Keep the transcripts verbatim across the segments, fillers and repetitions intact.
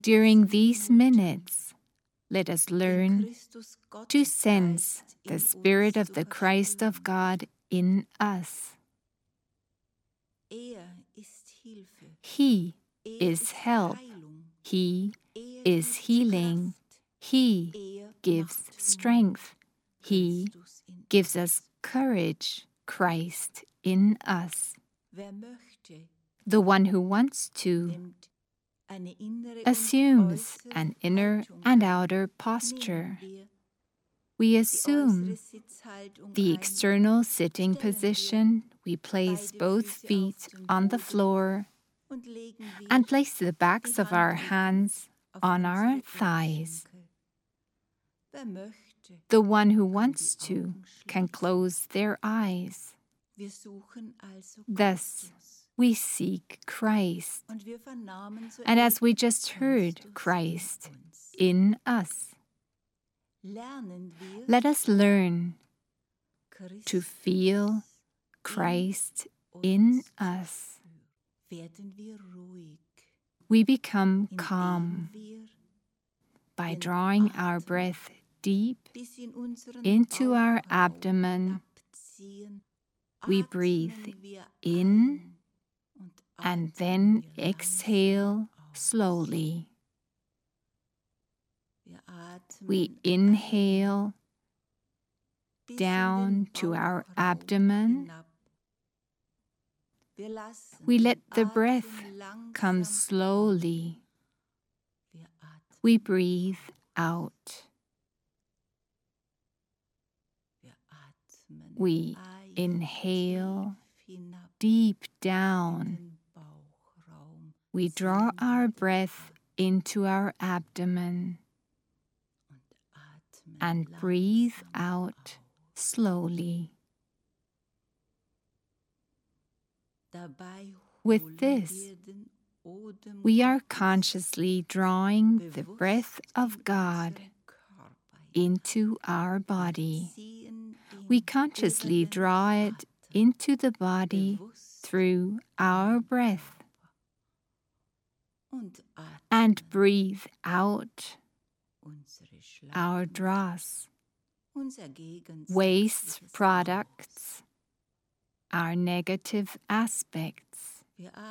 During these minutes, let us learn to sense the Spirit of the Christ of God in us. He is help. He is healing. He gives strength. He gives us courage, Christ in us. The one who wants to assumes an inner and outer posture. We assume the external sitting position. We place both feet on the floor and place the backs of our hands on our thighs. The one who wants to can close their eyes. Thus, we seek Christ. And as we just heard, Christ in us. Let us learn to feel Christ in us. We become calm by drawing our breath deep into our abdomen. We breathe in and then exhale slowly. We inhale down to our abdomen. We let the breath come slowly. We breathe out. We inhale deep down. We draw our breath into our abdomen and breathe out slowly. With this, we are consciously drawing the breath of God into our body. We consciously draw it into the body through our breath and breathe out our dross, waste products, our negative aspects.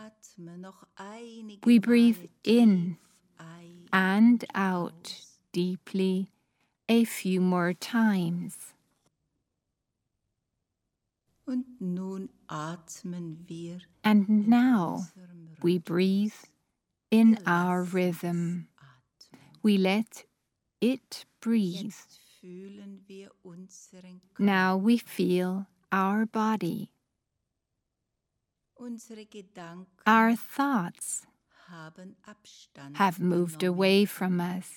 We breathe in and out deeply a few more times. And now we breathe in our rhythm. We let it breathe. Now we feel our body. Our thoughts have moved away from us.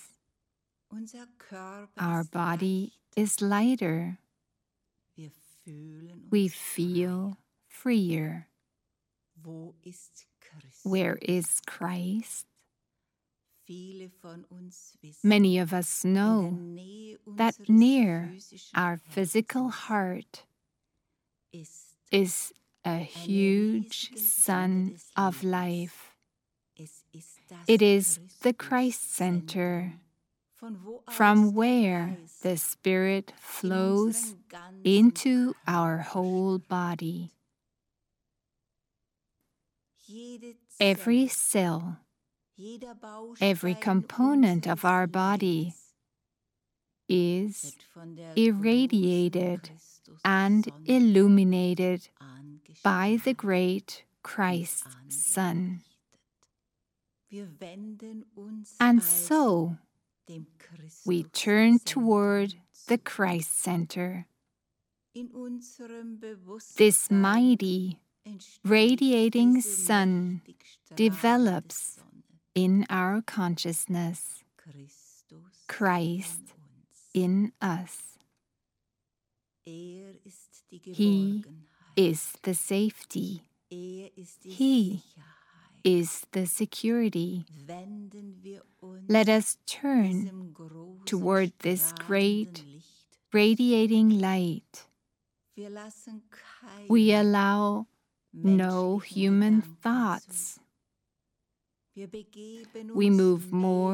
Our body is lighter. We feel freer. Where is Christ? Many of us know that near our physical heart is a huge sun of life. It is the Christ Center, from where the Spirit flows into our whole body. Every cell, every component of our body is irradiated and illuminated by the great Christ Sun. And so, we turn toward the Christ Center. This mighty, radiating sun develops in our consciousness, Christ in us. He is the safety. He is the security. Let us turn toward this great, radiating light. We allow no human thoughts, We move more